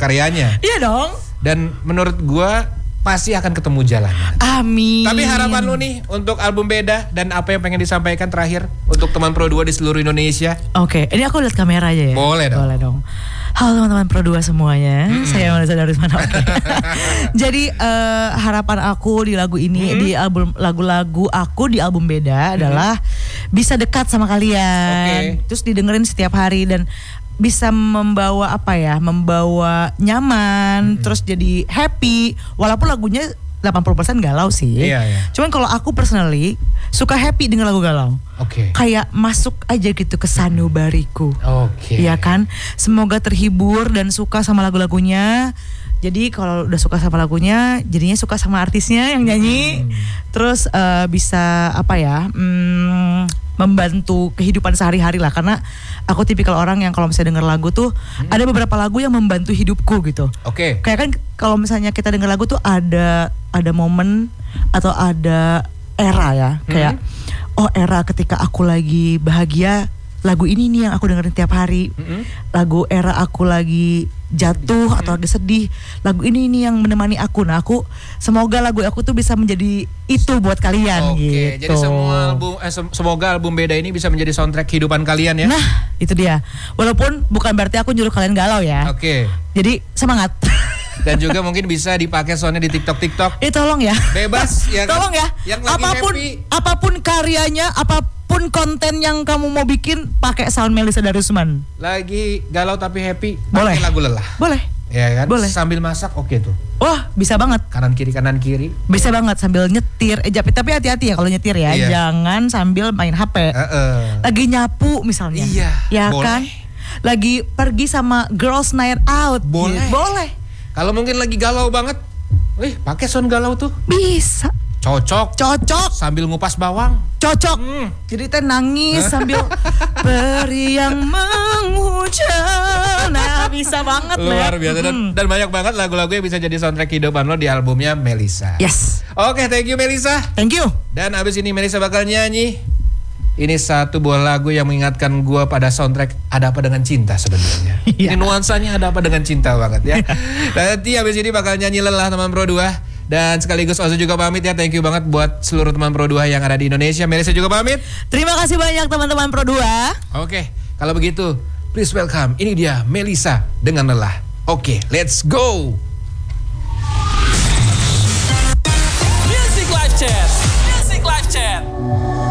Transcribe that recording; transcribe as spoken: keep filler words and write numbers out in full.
karyanya. Iya dong. Dan menurut gue pasti akan ketemu jalan. Amin. Tapi harapan lu nih untuk album Beda dan apa yang pengen disampaikan terakhir untuk teman Pro dua di seluruh Indonesia. Oke, ini aku lihat kamera aja ya. Boleh dong. Boleh dong. Halo teman-teman Pro dua semuanya, hmm. saya Melisa dari mana? Jadi uh, harapan aku di lagu ini, hmm. di album lagu-lagu aku di album Beda hmm. adalah bisa dekat sama kalian, okay. terus didengerin setiap hari dan bisa membawa apa ya, membawa nyaman, hmm. terus jadi happy, walaupun lagunya delapan puluh persen galau sih. Iya, iya. Cuman kalau aku personally suka happy dengan lagu galau. Oke. Okay. Kayak masuk aja gitu ke sanubariku. Oke. Okay. Iya kan? Semoga terhibur dan suka sama lagu-lagunya. Jadi kalau udah suka sama lagunya, jadinya suka sama artisnya yang nyanyi. Hmm. Terus uh, bisa apa ya? Hmm, membantu kehidupan sehari-hari lah, karena aku tipikal orang yang kalau misalnya denger lagu tuh hmm. ada beberapa lagu yang membantu hidupku gitu. Oke. Okay. Kayak kan kalau misalnya kita denger lagu tuh ada ada momen atau ada era ya, kayak hmm. oh era ketika aku lagi bahagia, lagu ini nih yang aku dengerin tiap hari. Hmm. Lagu era aku lagi jatuh hmm. atau lagi sedih, lagu ini nih yang menemani aku. Nah aku semoga lagu aku tuh bisa menjadi itu buat kalian. Oke, gitu. Jadi semua album eh, semoga album Beda ini bisa menjadi soundtrack kehidupan kalian ya. Nah itu dia. Walaupun bukan berarti aku nyuruh kalian galau ya. Oke. Jadi semangat. Dan juga mungkin bisa dipakai soundnya di TikTok-TikTok. Eh tolong ya. Bebas ya kan? Tolong ya. Yang lagi apapun happy. apapun karyanya, apapun konten yang kamu mau bikin, pakai sound Melisa Darusman. Lagi galau tapi happy, boleh. Pakai lagu lelah. Boleh. Ya kan? Boleh. Sambil masak oke okay tuh. Wah, bisa banget. Kanan kiri kanan kiri. Bisa ya. Banget sambil nyetir. Eh tapi hati-hati ya kalau nyetir ya. Iya. Jangan sambil main H P. Uh-uh. Lagi nyapu misalnya. Iya. Ya boleh. kan? Lagi pergi sama girls night out. Boleh. Ya, boleh. Kalau mungkin lagi galau banget, wih pakai sound galau tuh. Bisa. Cocok. Cocok. Sambil ngupas bawang. Cocok. Hmm. Jadi teh nangis sambil peri yang menghujam. Nah bisa banget. Luar biasa dan, hmm. dan banyak banget lagu-lagu yang bisa jadi soundtrack kehidupan lo di albumnya Melisa. Yes. Oke, okay, thank you Melisa. Thank you. Dan abis ini Melisa bakal nyanyi. Ini satu buah lagu yang mengingatkan gue pada soundtrack Ada Apa Dengan Cinta sebenarnya. Ini nuansanya ada apa dengan cinta banget ya. Dan nanti abis ini bakal nyanyi Lelah teman Pro dua. Dan sekaligus Ozo juga pamit ya. Thank you banget buat seluruh teman Pro dua yang ada di Indonesia. Melisa juga pamit. Terima kasih banyak teman-teman Pro dua. Oke, kalau begitu please welcome. Ini dia Melisa dengan Lelah. Oke, let's go. Music Live Chat. Music Live Chat.